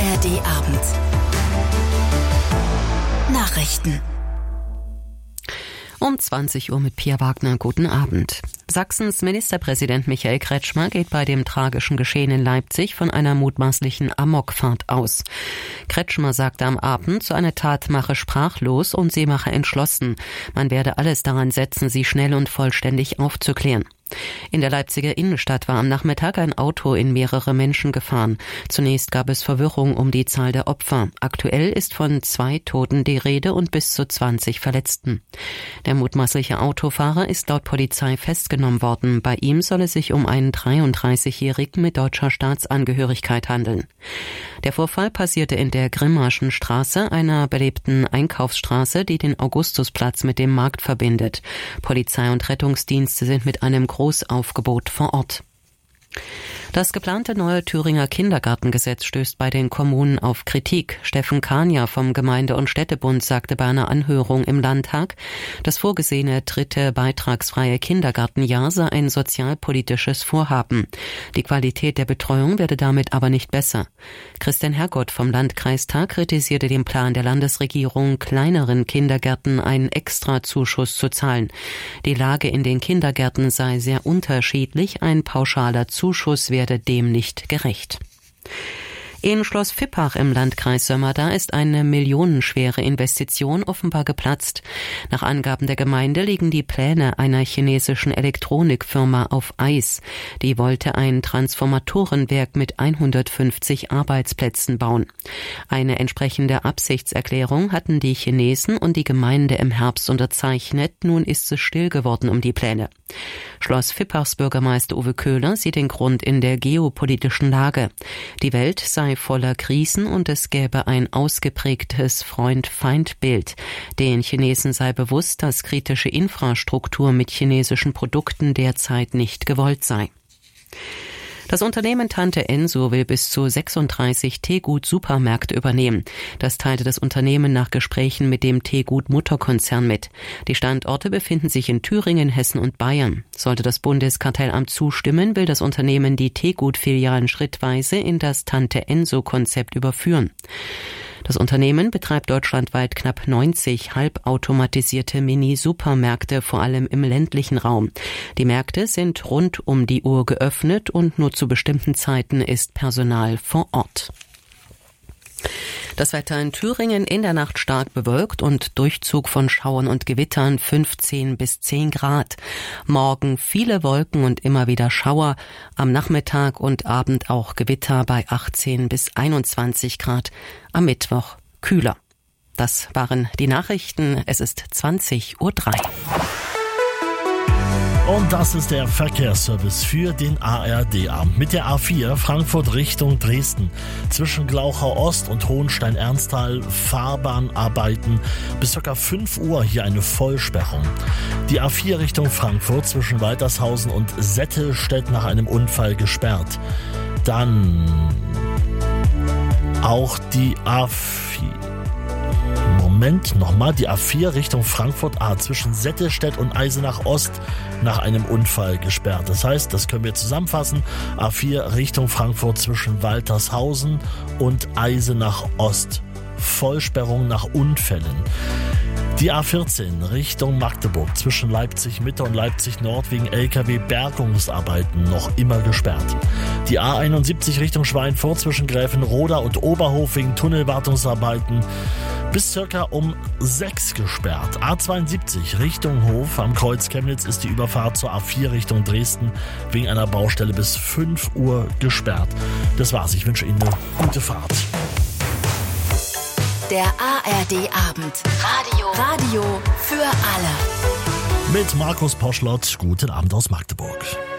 ARD-Abend. Nachrichten. Um 20 Uhr mit Pia Wagner. Guten Abend. Sachsens Ministerpräsident Michael Kretschmer geht bei dem tragischen Geschehen in Leipzig von einer mutmaßlichen Amokfahrt aus. Kretschmer sagte am Abend, so eine Tat mache sprachlos und sie mache entschlossen. Man werde alles daran setzen, sie schnell und vollständig aufzuklären. In der Leipziger Innenstadt war am Nachmittag ein Auto in mehrere Menschen gefahren. Zunächst gab es Verwirrung um die Zahl der Opfer. Aktuell ist von 2 Toten die Rede und bis zu 20 Verletzten. Der mutmaßliche Autofahrer ist laut Polizei festgenommen worden. Bei ihm soll es sich um einen 33-Jährigen mit deutscher Staatsangehörigkeit handeln. Der Vorfall passierte in der Grimmaschen Straße, einer belebten Einkaufsstraße, die den Augustusplatz mit dem Markt verbindet. Polizei und Rettungsdienste sind mit einem Großaufgebot vor Ort. Das geplante neue Thüringer Kindergartengesetz stößt bei den Kommunen auf Kritik. Steffen Kania vom Gemeinde- und Städtebund sagte bei einer Anhörung im Landtag, das vorgesehene 3. beitragsfreie Kindergartenjahr sei ein sozialpolitisches Vorhaben. Die Qualität der Betreuung werde damit aber nicht besser. Christian Hergott vom Landkreistag kritisierte den Plan der Landesregierung, kleineren Kindergärten einen Extrazuschuss zu zahlen. Die Lage in den Kindergärten sei sehr unterschiedlich, ein pauschaler Zuschuss werde dem nicht gerecht. In Schloss Vippach im Landkreis Sömmerda ist eine millionenschwere Investition offenbar geplatzt. Nach Angaben der Gemeinde liegen die Pläne einer chinesischen Elektronikfirma auf Eis. Die wollte ein Transformatorenwerk mit 150 Arbeitsplätzen bauen. Eine entsprechende Absichtserklärung hatten die Chinesen und die Gemeinde im Herbst unterzeichnet. Nun ist es still geworden um die Pläne. Schloss Vippachs Bürgermeister Uwe Köhler sieht den Grund in der geopolitischen Lage. Die Welt sei voller Krisen und es gäbe ein ausgeprägtes Freund-Feind-Bild. Den Chinesen sei bewusst, dass kritische Infrastruktur mit chinesischen Produkten derzeit nicht gewollt sei. Das Unternehmen Tante Enso will bis zu 36 Teegut-Supermärkte übernehmen. Das teilte das Unternehmen nach Gesprächen mit dem Teegut-Mutterkonzern mit. Die Standorte befinden sich in Thüringen, Hessen und Bayern. Sollte das Bundeskartellamt zustimmen, will das Unternehmen die Teegut-Filialen schrittweise in das Tante Enso-Konzept überführen. Das Unternehmen betreibt deutschlandweit knapp 90 halbautomatisierte Mini-Supermärkte, vor allem im ländlichen Raum. Die Märkte sind rund um die Uhr geöffnet und nur zu bestimmten Zeiten ist Personal vor Ort. Das Wetter in Thüringen in der Nacht stark bewölkt und Durchzug von Schauern und Gewittern 15 bis 10 Grad. Morgen viele Wolken und immer wieder Schauer. Am Nachmittag und Abend auch Gewitter bei 18 bis 21 Grad. Am Mittwoch kühler. Das waren die Nachrichten. Es ist 20:03 Uhr. Und das ist der Verkehrsservice für den ARD-Abend. Mit der A4 Frankfurt Richtung Dresden. Zwischen Glauchau Ost und Hohenstein-Ernsthal Fahrbahnarbeiten. Bis ca. 5 Uhr hier eine Vollsperrung. Die A4 Richtung Frankfurt zwischen Waltershausen und Settelstedt nach einem Unfall gesperrt. Dann auch die A4. Die A4 Richtung Frankfurt A zwischen Settelstedt und Eisenach Ost nach einem Unfall gesperrt. Das heißt, das können wir zusammenfassen, A4 Richtung Frankfurt zwischen Waltershausen und Eisenach Ost. Vollsperrung nach Unfällen. Die A14 Richtung Magdeburg zwischen Leipzig Mitte und Leipzig Nord wegen LKW-Bergungsarbeiten noch immer gesperrt. Die A71 Richtung Schweinfurt zwischen Gräfenroda und Oberhof wegen Tunnelwartungsarbeiten bis circa um 6 gesperrt. A72 Richtung Hof am Kreuz Chemnitz ist die Überfahrt zur A4 Richtung Dresden wegen einer Baustelle bis 5 Uhr gesperrt. Das war's. Ich wünsche Ihnen eine gute Fahrt. Der ARD-Abend. Radio für alle. Mit Markus Poschlott. Guten Abend aus Magdeburg.